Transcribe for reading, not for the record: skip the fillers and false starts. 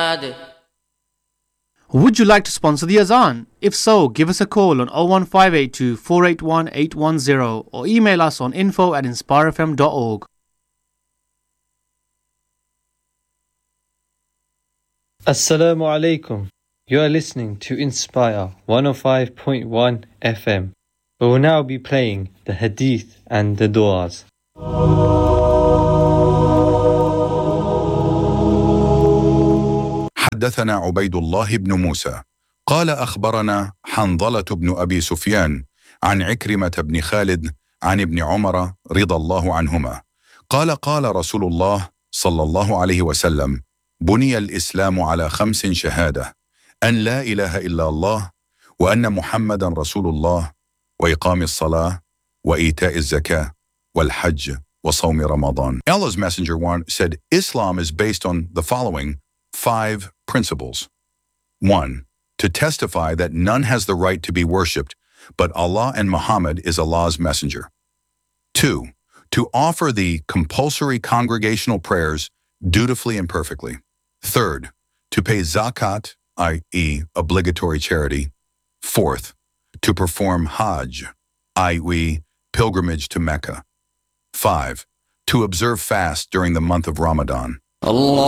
بعد. Would you like to sponsor the Azan? If so, give us a call on 01582 481 810 or email us on info@inspirefm.org. Assalamu alaikum. You are listening to Inspire 105.1 FM. We will now be playing the Hadith and the Du'as. حدثنا عبيد الله بن موسى قال أخبرنا حنظلة بن أبي سفيان عن عكرمة بن خالد عن ابن عمر رضي الله عنهما قال قال رسول الله صلى الله عليه وسلم بني الإسلام على 5 شهادة أن لا إله إلا الله وأن محمدا رسول الله وإقام الصلاة وإيتاء الزكاة والحج وصوم رمضان. Allah's Messenger said Islam is based on the following 5 principles. 1. To testify that none has the right to be worshipped, but Allah and Muhammad is Allah's messenger. 2. To offer the compulsory congregational prayers dutifully and perfectly. 3rd. To pay zakat, i.e. obligatory charity. 4th. To perform hajj, i.e. pilgrimage to Mecca. 5. To observe fast during the month of Ramadan. Allah